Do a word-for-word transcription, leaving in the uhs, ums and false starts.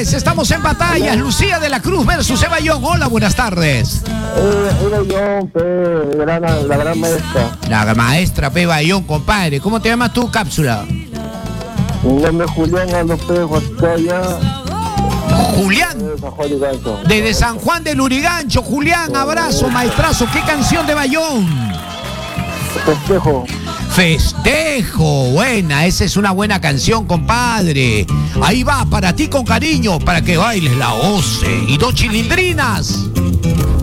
tardes, estamos en batallas. Lucía de la Cruz versus Eva Young. Hola, buenas tardes. Eh, Eva Young, pe, gran, la gran maestra. La maestra Eva Young, compadre. ¿Cómo te llamas tú, cápsula? Mi nombre es Julián López Guastalla. Julián, desde San Juan del Urigancho. Julián, abrazo, maestrazo. ¿Qué canción de Eva Young? Festejo. Festejo, buena, esa es una buena canción, compadre. Ahí va, para ti con cariño, para que bailes la O C E y dos chilindrinas.